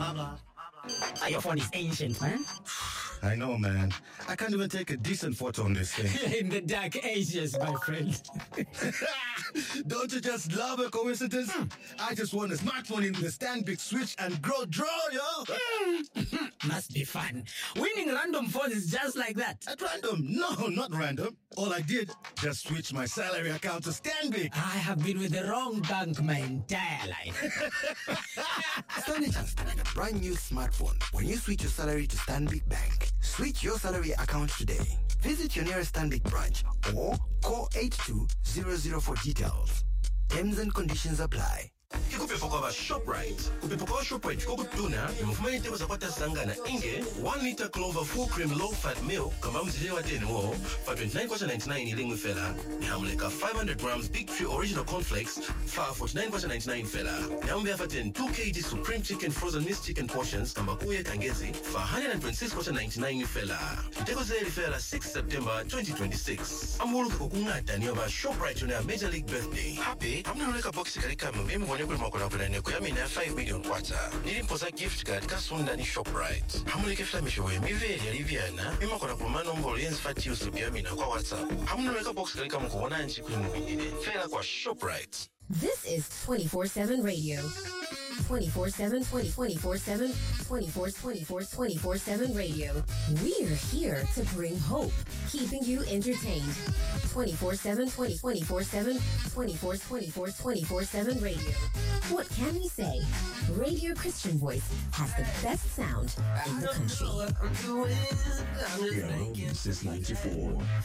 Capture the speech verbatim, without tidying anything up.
Ah, your phone is ancient, man. I know, man. I can't even take a decent photo on this thing. In the dark ages, my friend. Don't you just love a coincidence? Hmm. I just want a smartphone in the stand, big switch, and grow draw, yo. Must be fun. Winning random phones is just like that. At random? No, not random. All I did, just switch my salary account to Stanbic. I have been with the wrong bank my entire life. Stanbic has a brand new smartphone when you switch your salary to Stanbic Bank. Switch your salary account today. Visit your nearest Stanbic branch or call eight two zero zero for details. Terms and conditions apply. Ikupepo kwa ShopRite. Kupepo kwa ShopRite kwa kutuna, imufumani tebo za kwata sangana inge, one liter Clover full cream low fat milk, kama mzile wa teni wo, for twenty-nine ninety-nine ilingu fela. Nihamuleka five hundred grams Big Tree Original Cornflakes, for forty-nine ninety-nine fela. Nihambe hafa ten two kilograms Supreme Chicken Frozen Mixed Chicken Portions, kamba kuye kangezi, for one hundred twenty-six ninety-nine fela. Niteko zeli fela sixth September twenty twenty-six. Amuluke kukungata ni oba ShopRite on Major League Birthday. Happy, amnuleka boxi karika mimi mwenye makula kulane kwa mina five million kwata nilimpoza gift card kasunda ni ShopRite hamuleke flamisho we miveli aliviana mima kola kuma nombolo yenzi fati usibia mina kwa WhatsApp hamuleka box kalika mkuona nchi kuimubilile fela kwa ShopRite. This is twenty-four seven radio. twenty-four seven, twenty-four seven, twenty-four, twenty-four, twenty-four seven radio. We're here to bring hope, keeping you entertained. twenty-four seven, twenty-four seven, twenty-four, twenty-four, twenty-four seven radio. What can we say? Radio Christian Voice has the best sound in the country. Yo, this is ninety-four.